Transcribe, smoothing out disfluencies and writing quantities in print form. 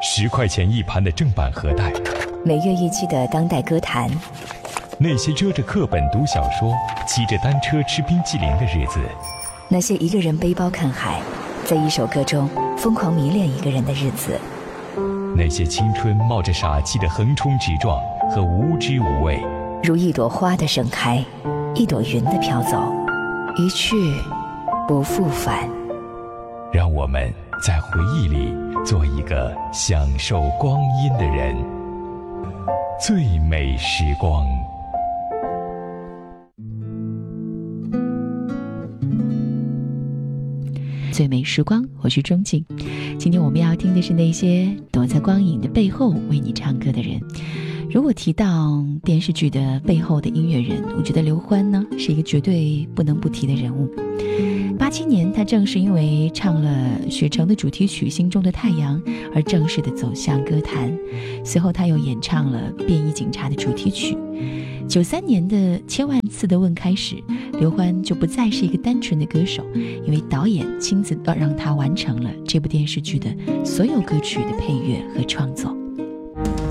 10块钱一盘的正版盒带， 每月一期的当代歌坛， 那些遮着课本读小说、骑着单车吃冰淇淋的日子， 那些一个人背包看海，在一首歌中疯狂迷恋一个人的日子， 那些青春冒着傻气的横冲直撞和无知无畏， 如一朵花的盛开，一朵云的飘走，一去不复返。 让我们在回忆里做一个享受光阴的人。最美时光。 最美时光，我是钟静。今天我们要听的是那些躲在光影的背后为你唱歌的人。如果提到电视剧的背后的音乐人，我觉得刘欢呢是一个绝对不能不提的人物。87年，他正是因为唱了雪城的主题曲《心中的太阳》而正式的走向歌坛。随后他又演唱了《便衣警察》的主题曲。93年的千万次的问开始，刘欢就不再是一个单纯的歌手，因为导演亲自让他完成了这部电视剧的所有歌曲的配乐和创作。